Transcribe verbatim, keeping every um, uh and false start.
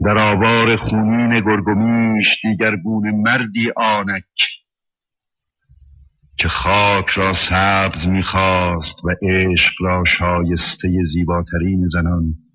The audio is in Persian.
در آوار خونین گرگومیش دیگر گونه مردی آنک که خاک را سبز می‌خواست و عشق را شایسته زیباترین زنان